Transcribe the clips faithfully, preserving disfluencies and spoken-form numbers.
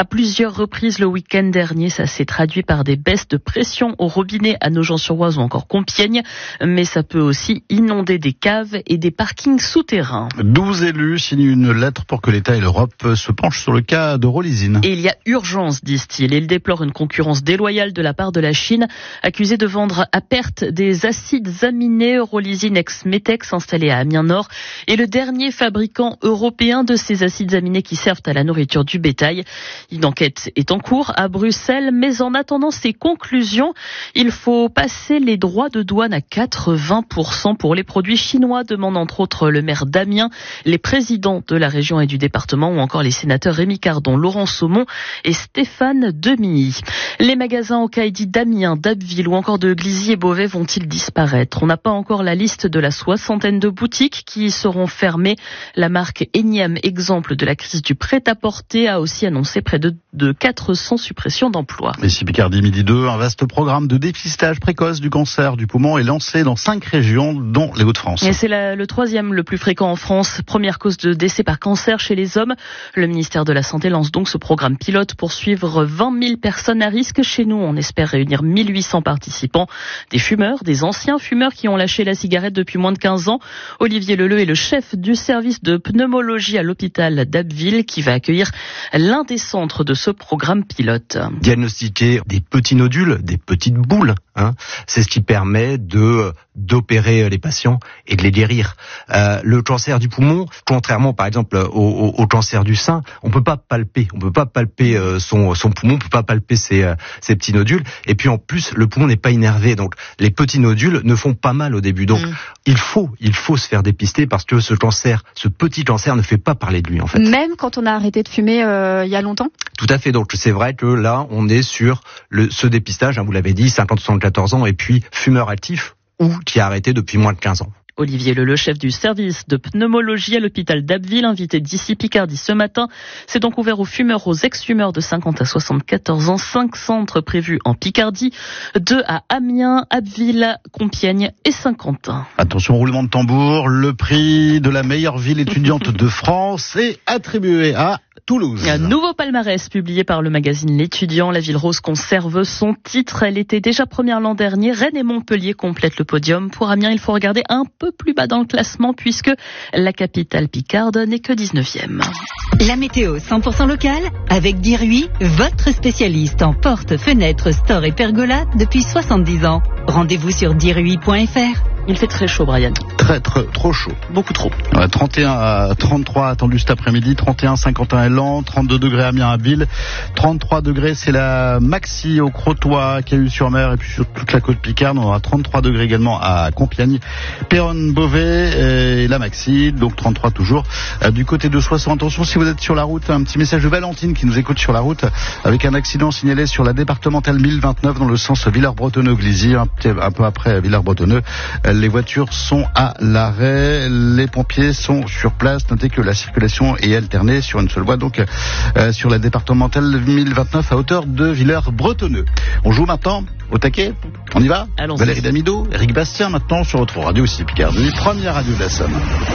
À plusieurs reprises le week-end dernier, ça s'est traduit par des baisses de pression au robinet à Nogent-sur-Oise ou encore Compiègne, mais ça peut aussi inonder des caves et des parkings souterrains. douze élus signent une lettre pour que l'État et l'Europe se penchent sur le cas de Rolizine. Et il y a urgence, disent-ils. Ils déplorent une concurrence déloyale de la part de la Chine, accusée de vendre à perte des acides aminés. Rolizine ex-Metex, installé à Amiens-Nord, est le dernier fabricant européen de ces acides aminés qui servent à la nourriture du bétail. Une enquête est en cours à Bruxelles, mais en attendant ses conclusions, il faut passer les droits de douane à quatre-vingts pour cent pour les produits chinois, demande entre autres le maire d'Amiens, les présidents de la région et du département ou encore les sénateurs Rémi Cardon, Laurent Saumon et Stéphane Demilly. Les magasins au Caïdi d'Amiens, d'Abbeville ou encore de Glizy et Beauvais vont-ils disparaître ? On n'a pas encore la liste de la soixantaine de boutiques qui seront fermées. La marque énième exemple de la crise du prêt-à-porter a aussi annoncé près de, de quatre cents suppressions d'emplois. Ici Picardie, midi deux, un vaste programme de dépistage précoce du cancer du poumon est lancé dans cinq régions, dont les Hauts-de-France. Et c'est la, le troisième le plus fréquent en France. Première cause de décès par cancer chez les hommes. Le ministère de la Santé lance donc ce programme pilote pour suivre vingt mille personnes à risque. Chez nous, on espère réunir mille huit cents participants. Des fumeurs, des anciens fumeurs qui ont lâché la cigarette depuis moins de quinze ans. Olivier Leleu est le chef du service de pneumologie à l'hôpital d'Abbeville qui va accueillir l'un des centres de ce programme pilote. Diagnostiquer des petits nodules, des petites boules, hein, c'est ce qui permet de d'opérer les patients et de les guérir. Euh, le cancer du poumon, contrairement par exemple au, au, au cancer du sein, on peut pas palper, on peut pas palper euh, son son poumon, on peut pas palper ses euh, ses petits nodules. Et puis en plus, le poumon n'est pas innervé, donc les petits nodules ne font pas mal au début. Donc mmh. il faut il faut se faire dépister parce que ce cancer, ce petit cancer ne fait pas parler de lui en fait. Même quand on a arrêté de fumer euh, il y a longtemps. Tout à fait. Donc c'est vrai que là, on est sur le ce dépistage, hein, vous l'avez dit, cinquante à soixante-quatorze ans et puis fumeur actif ou qui a arrêté depuis moins de quinze ans. Olivier Leleu, chef du service de pneumologie à l'hôpital d'Abbeville, invité d'ici Picardie ce matin. C'est donc ouvert aux fumeurs, aux ex-fumeurs de cinquante à soixante-quatorze ans. Cinq centres prévus en Picardie, deux à Amiens, Abbeville, Compiègne et Saint-Quentin. Attention, roulement de tambour, le prix de la meilleure ville étudiante de France est attribué à Toulouse. Un nouveau palmarès publié par le magazine L'Étudiant. La ville rose conserve son titre. Elle était déjà première l'an dernier. Rennes et Montpellier complètent le podium. Pour Amiens, il faut regarder un peu plus bas dans le classement puisque la capitale picarde n'est que dix-neuvième. La météo cent pour cent locale avec Diruy, votre spécialiste en portes, fenêtres, stores et pergolas depuis soixante-dix ans. Rendez-vous sur diruy point f r. Il fait très chaud, Brian. Très, très, trop chaud. Beaucoup trop. Ouais, trente et un à trente-trois attendu cet après-midi, trente et un Saint-Quentin-et-Laon, trente-deux degrés Amiens-Abbeville, trente-trois degrés, c'est la maxi au Crotoy, Cahues-sur-Mer et puis sur toute la côte picarde. On aura trente-trois degrés également à Compiègne, Péronne-Beauvais et la maxi, donc trente-trois toujours. Euh, du côté de Soissons, attention si vous êtes sur la route, un petit message de Valentine qui nous écoute sur la route avec un accident signalé sur la départementale mille vingt-neuf dans le sens Villers-Bretonneux-Glizy, un, un peu après Villers-Bretonneux. Les voitures sont à l'arrêt, les pompiers sont sur place. Notez que la circulation est alternée sur une seule voie, donc euh, sur la départementale mille vingt-neuf à hauteur de Villers-Bretonneux. On joue maintenant au taquet. On y va. Allons-y. Valérie Damido, Eric Bastien maintenant sur votre radio ici Picardie, première radio de la Somme.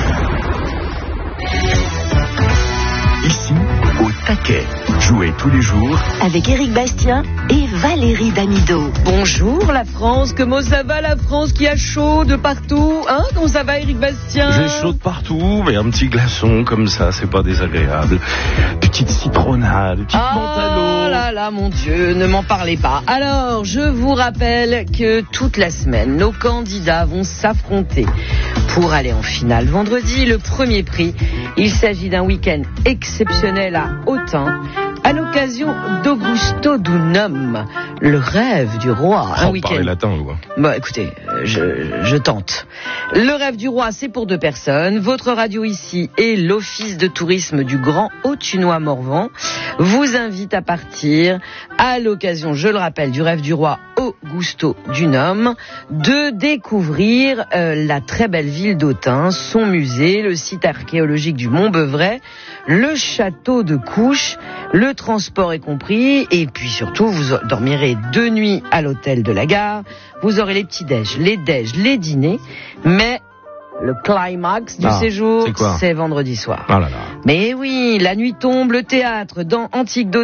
Ici, au taquet. Jouez tous les jours avec Eric Bastien et Valérie Damido. Bonjour la France, comment ça va la France qui a chaud de partout, hein? Comment ça va Eric Bastien? J'ai chaud de partout, mais un petit glaçon comme ça, c'est pas désagréable. Petite citronnade, petite ah, menthe à l'eau. Oh là là, mon Dieu, ne m'en parlez pas. Alors, je vous rappelle que toute la semaine, nos candidats vont s'affronter pour aller en finale. Vendredi, le premier prix. Il s'agit d'un week-end exceptionnel à Autun, à l'occasion d'Augusto Dunum, le rêve du roi. Oh, un week-end. Parlez latin, ou quoi? Bon, écoutez, je, je tente. Le rêve du roi, c'est pour deux personnes. Votre radio ici et l'office de tourisme du Grand Autunois-Morvan vous invitent à partir à l'occasion, je le rappelle, du rêve du roi Augusto Dunum, de découvrir euh, la très belle ville d'Autun, son musée, le site archéologique du Mont-Beuvray, le château de Couches, le transport est compris, et puis surtout, vous dormirez deux nuits à l'hôtel de la gare, vous aurez les petits-déj, les déj, les dîners, mais le climax du ah, séjour, c'est, c'est vendredi soir. Ah là là. Mais oui, la nuit tombe, le théâtre dans Antique d'Autun